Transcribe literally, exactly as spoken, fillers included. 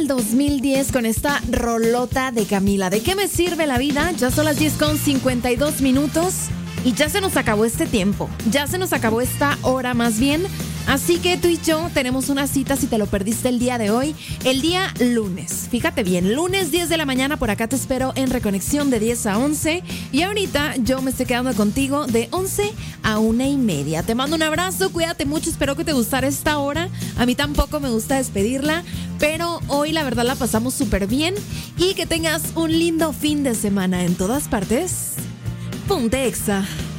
dos mil diez con esta rolota de Camila. ¿De qué me sirve la vida? Ya son las diez con cincuenta y dos minutos y ya se nos acabó este tiempo. Ya se nos acabó esta hora más bien. Así que tú y yo tenemos una cita si te lo perdiste el día de hoy, el día lunes. Fíjate bien, lunes diez de la mañana por acá te espero en Reconexión de diez a once. Y ahorita yo me estoy quedando contigo de once a una y media. Te mando un abrazo, cuídate mucho, espero que te gustara esta hora. A mí tampoco me gusta despedirla, pero hoy la verdad la pasamos súper bien. Y que tengas un lindo fin de semana en todas partes. Ponte Exa.